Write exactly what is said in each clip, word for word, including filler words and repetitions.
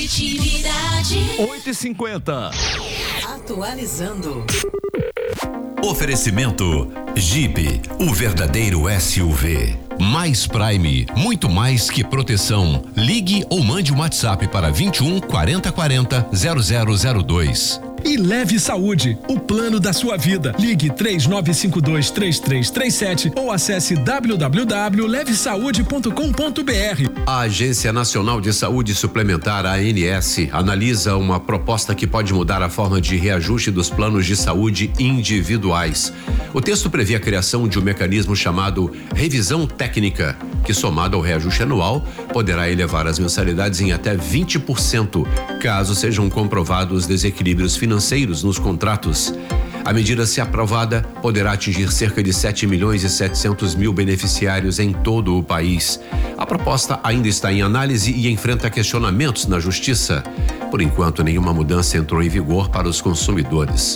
oito e cinquenta. Atualizando. Oferecimento Jeep, o verdadeiro S U V. Mais Prime, muito mais que proteção. Ligue ou mande um WhatsApp para vinte e um, quarenta, quarenta, zero zero zero dois. E Leve Saúde, o plano da sua vida. Ligue três nove cinco dois, três três três sete ou acesse w w w ponto leve saúde ponto com ponto b r. A Agência Nacional de Saúde Suplementar, A N S, analisa uma proposta que pode mudar a forma de reajuste dos planos de saúde individuais. O texto prevê a criação de um mecanismo chamado revisão técnica, que somado ao reajuste anual, poderá elevar as mensalidades em até vinte por cento, caso sejam comprovados desequilíbrios financeiros nos contratos. A medida, se aprovada, poderá atingir cerca de sete milhões e setecentos mil beneficiários em todo o país. A proposta ainda está em análise e enfrenta questionamentos na Justiça. Por enquanto, nenhuma mudança entrou em vigor para os consumidores.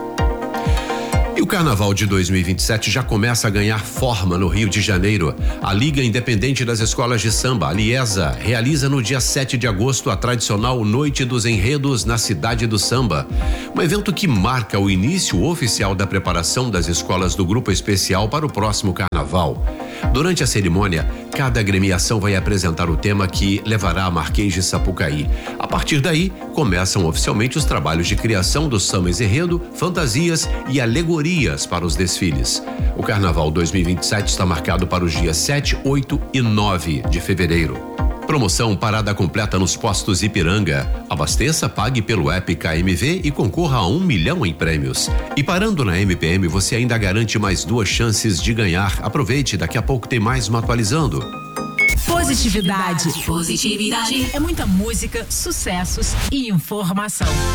E o Carnaval de dois mil e vinte e sete já começa a ganhar forma no Rio de Janeiro. A Liga Independente das Escolas de Samba, a Liesa, realiza no dia sete de agosto a tradicional Noite dos Enredos na Cidade do Samba. Um evento que marca o início oficial da preparação das escolas do Grupo Especial para o próximo Carnaval. Durante a cerimônia, cada agremiação vai apresentar o tema que levará a Marquês de Sapucaí. A partir daí, começam oficialmente os trabalhos de criação do samba enredo, fantasias e alegorias para os desfiles. O Carnaval dois mil e vinte e sete está marcado para os dias sete, oito e nove de fevereiro. Promoção parada completa nos postos Ipiranga. Abasteça, pague pelo app K M V e concorra a um milhão em prêmios. E parando na M P M, você ainda garante mais duas chances de ganhar. Aproveite, daqui a pouco tem mais uma atualizando. Positividade. Positividade. É muita música, sucessos e informação.